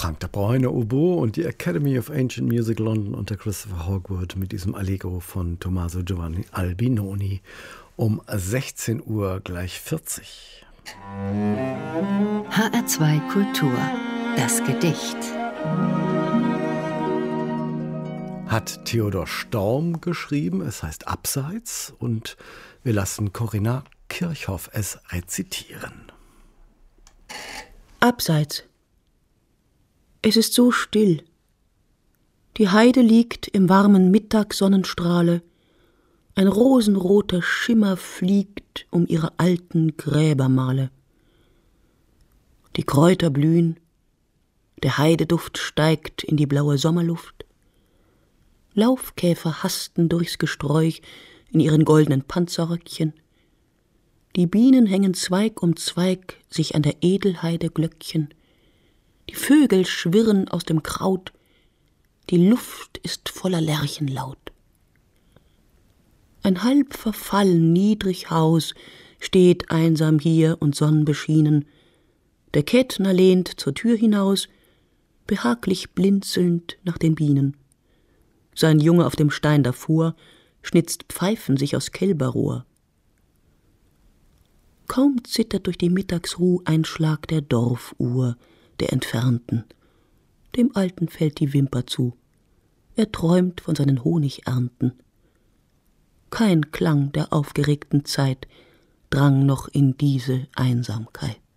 Frank der Bräune Oboe und die Academy of Ancient Music London unter Christopher Hogwood mit diesem Allegro von Tommaso Giovanni Albinoni um 16 Uhr gleich 40. HR2 Kultur, das Gedicht. Hat Theodor Storm geschrieben, es heißt Abseits und wir lassen Corinna Kirchhoff es rezitieren. Abseits. Es ist so still. Die Heide liegt im warmen Mittagssonnenstrahle. Ein rosenroter Schimmer fliegt um ihre alten Gräbermale. Die Kräuter blühen, der Heideduft steigt in die blaue Sommerluft. Laufkäfer hasten durchs Gesträuch in ihren goldenen Panzerröckchen. Die Bienen hängen Zweig um Zweig sich an der Edelheide Glöckchen. Die Vögel schwirren aus dem Kraut, die Luft ist voller Lerchenlaut. Ein halb verfallen niedrig Haus steht einsam hier und sonnenbeschienen. Der Kettner lehnt zur Tür hinaus, behaglich blinzelnd nach den Bienen. Sein Junge auf dem Stein davor schnitzt Pfeifen sich aus Kälberrohr. Kaum zittert durch die Mittagsruh ein Schlag der Dorfuhr, der Entfernten. Dem Alten fällt die Wimper zu. Er träumt von seinen Honigernten. Kein Klang der aufgeregten Zeit drang noch in diese Einsamkeit.